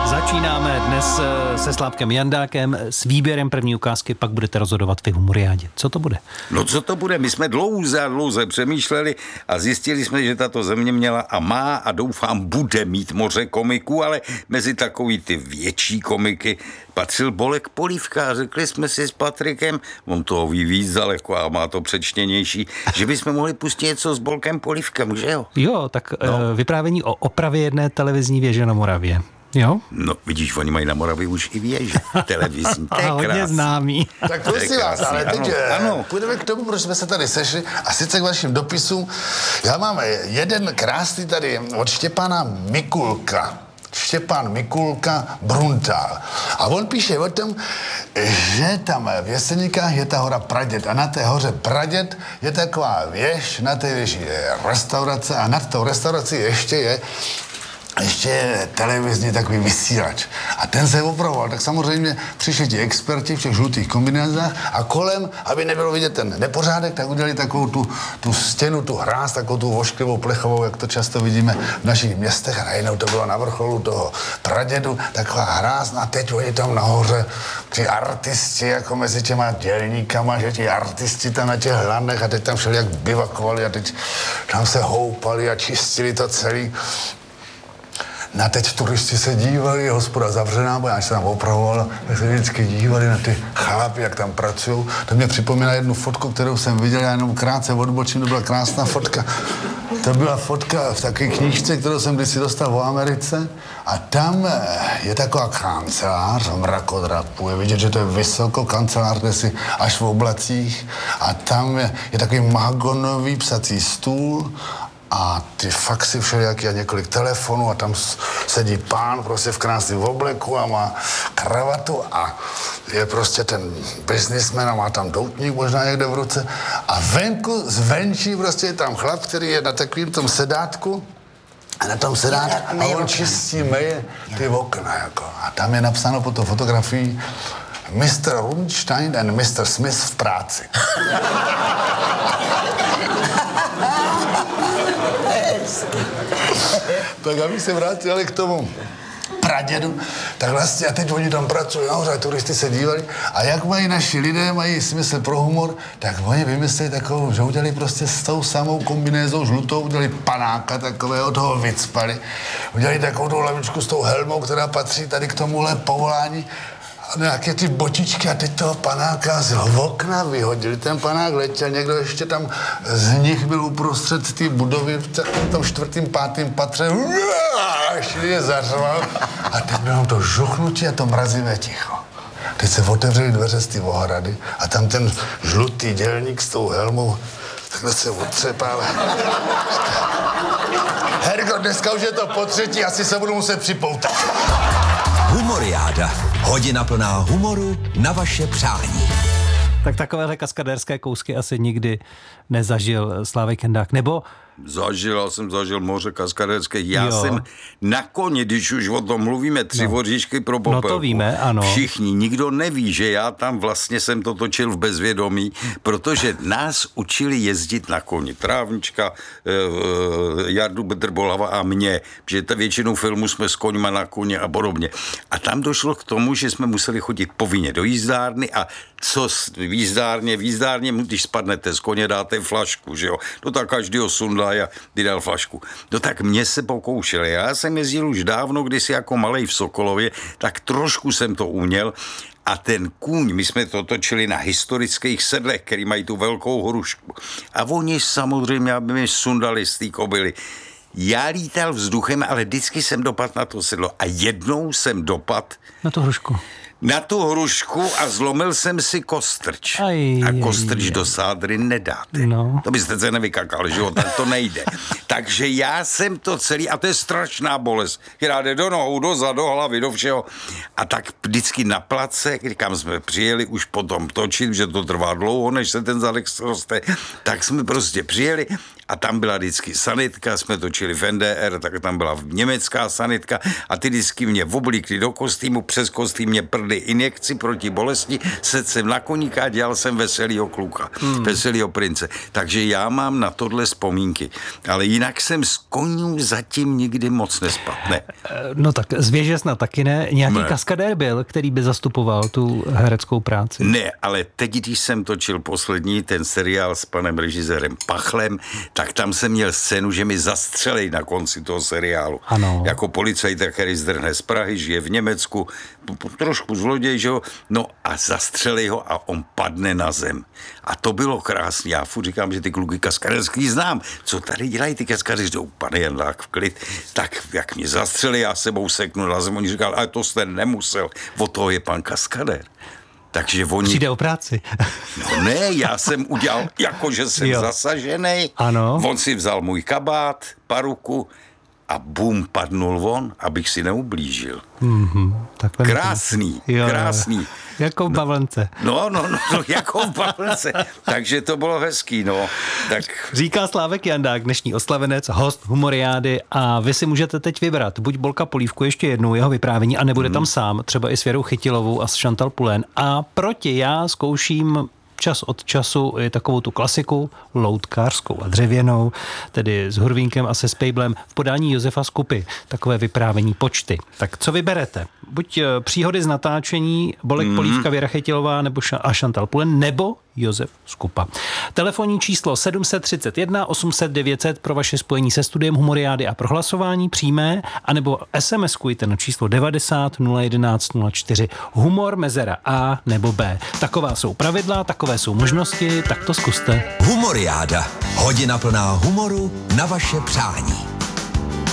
Začínáme dnes se Slávkem Jandákem s výběrem první ukázky, pak budete rozhodovat vy v Humoriádě. Co to bude? No co to bude? My jsme dlouze přemýšleli a zjistili jsme, že tato země měla a má a doufám bude mít moře komiků, ale mezi takový ty větší komiky patřil Bolek Polívka a řekli jsme si s Patrikem, on toho ví víc daleko a má to přečtěnější, že bychom mohli pustit něco s Bolkem Polívkem, že jo? Jo, tak vyprávění o opravě jedné televizní věže na Moravě. Jo? No, vidíš, oni mají na Moravě už i věže televizní. A hodně známý. Tak prosím vás, ale teď ano. půjdeme k tomu, proč jsme se tady sešli a sice k vašim dopisům. Já mám jeden krásný tady od Štěpána Mikulka. Štěpán Mikulka Bruntál. A on píše o tom, že tam v Jeseníkách je ta hora Praděd a na té hoře Praděd je taková věž, na té věži je restaurace a nad tou restaurací ještě je televizní takový vysílač. A ten se opravoval, tak samozřejmě přišli ti experti v těch žlutých kombinázách a kolem, aby nebylo vidět ten nepořádek, tak udělali takovou tu stěnu, tu hráz, takovou tu vošklivou plechovou, jak to často vidíme v našich městech. A najednou to bylo na vrcholu toho Pradědu, taková hráz. A teď oni tam nahoře, ti artisti, jako mezi těma dělníkama, že ti artisti tam na těch hlandech a teď tam všeli jak bivakovali a teď tam se houpali a čistili to celý. Na teď turisti se dívali, hospoda zavřená, bo já se tam opravoval, tak se vždycky dívali na ty chlapy, jak tam pracují. To mě připomíná jednu fotku, kterou jsem viděl, já jenom krátce odbočím, to byla krásná fotka. To byla fotka v takové knížce, kterou jsem kdysi dostal v Americe a tam je taková kancelář, mrakodrapu, je vidět, že to je vysoko kancelář, kde si až v oblacích a tam je takový mahogonový psací stůl a ty faxy všelijaký a několik telefonů a tam sedí pán prostě v krásném obleku a má kravatu a je prostě ten biznismen a má tam doutník možná někde v ruce a venku zvenčí prostě je tam chlap, který je na takovým tom sedátku a na tom sedátku a on čistí, meje ty okna jako a tam je napsáno pod tou fotografií Mr. Rubinstein and Mr. Smith v práci. Tak abych se vrátil ale k tomu Pradědu, tak vlastně a teď oni tam pracují nahoře a turisti se dívali a jak mají naši lidé, mají smysl pro humor, tak oni vymysleli takovou, že udělali prostě s tou samou kombinézou žlutou, udělali panáka takového, toho vycpali, udělali takovou tu lavičku s tou helmou, která patří tady k tomuhle povolání, a nějaké ty botičky a teď toho panáka z okna vyhodili. Ten panák letěl, někdo ještě tam z nich byl uprostřed té budovy v tom 4., 5. patře. Ještě je zařval. A teď bylo to žuchnutí a to mrazivé ticho. Teď se otevřely dveře z té ohrady a tam ten žlutý dělník s tou helmou takhle se otřepal. Herko, dneska už je to po třetí, asi se budu muset připoutat. Humoriáda. Hodina plná humoru na vaše přání. Tak takovéhle kaskadérské kousky asi nikdy nezažil Slávek Jandák, nebo... Zažil moře kaskadérské. Já jsem na koni, když už o tom mluvíme, 3 voříšky pro popelku. No to víme, ano. Všichni, nikdo neví, že já tam vlastně jsem to točil v bezvědomí, protože nás učili jezdit na koni. Trávnička, Jardu Bedrbolava a mě, že většinu filmů jsme s koňma na koni a podobně. A tam došlo k tomu, že jsme museli chodit povinně do jízdárny a co v jízdárně, když spadnete z koně, dáte flašku, že jo. No tak každýho sundá a dal flašku. No tak mě se pokoušeli. Já jsem jezdil už dávno, kdysi jako malej v Sokolově, tak trošku jsem to uměl a ten kůň, my jsme to točili na historických sedlech, který mají tu velkou hrušku. A oni samozřejmě, aby mi sundali z té kobily. Já lítal vzduchem, ale vždycky jsem dopadl na to sedlo. A jednou jsem dopadl na tu hrušku a zlomil jsem si kostrč. A kostrč do sádry nedáte. No. To byste se nevykakal, že jo, tak to nejde. Takže já jsem to celý, a to je strašná bolest, která jde do nohou, do zad, do hlavy, do všeho. A tak vždycky na place, kam jsme přijeli už potom točit, že to trvá dlouho, než se ten zadek roste, tak jsme prostě přijeli a tam byla vždycky sanitka, jsme točili v NDR, tak tam byla německá sanitka a ty vždycky mě oblíkli do kostýmu, přes kostým mě prdli injekci proti bolesti, sedl jsem na koníka a dělal jsem veselýho kluka, veselýho prince. Takže já mám na tohle vzpomínky, ale jinak jsem s koním zatím nikdy moc nespal, ne. No tak z věže snad taky ne. Nějaký kaskadér byl, který by zastupoval tu hereckou práci? Ne, ale teď, když jsem točil poslední ten seriál s panem režisérem Pachlem, tak tam jsem měl scénu, že mi zastřelej na konci toho seriálu. Ano. Jako policajt, který zdrhne z Prahy, žije v Německu, trošku zloděj, že jo, no a zastřelej ho a on padne na zem. A to bylo krásný. Já furt říkám, že ty kluky kaskaderský znám. Co tady dělají ty kaskadeři? Jdou, pane Jandák, v klid. Tak jak mě zastřelej, já sebou seknu na zem. Oni říkal, ale to jste nemusel. O toho je pan kaskader. Takže oni... Přijde o práci. No ne, já jsem udělal, jako že jsem zasažený. Ano. On si vzal můj kabát, paruku a bum, padnul on, abych si neublížil. Krásný, krásný. Jako v bavlnce. No, jako v bavlnce. Takže to bylo hezký, no. Tak... Říká Slávek Jandák, dnešní oslavenec, host Humoriády, a vy si můžete teď vybrat buď Bolka Polívku ještě jednou jeho vyprávění, a nebude tam sám, třeba i s Věrou Chytilovou a s Chantal Poulain. A proti já zkouším čas od času je takovou tu klasiku loutkářskou a dřevěnou, tedy s Hurvínkem a se Spejblem v podání Josefa Skupy. Takové vyprávění počty. Tak co vyberete? Buď příhody z natáčení Bolek Polívka, Věra Chytilová nebo a Chantal Poulain, nebo Josef Skupa. Telefonní číslo 731 800 900 pro vaše spojení se studiem Humoriády a pro hlasování přímé, anebo SMS-kujte na číslo 90 011 04. Humor mezera A nebo B. Taková jsou pravidla, takové jsou možnosti, tak to zkuste. Humoriáda. Hodina plná humoru na vaše přání.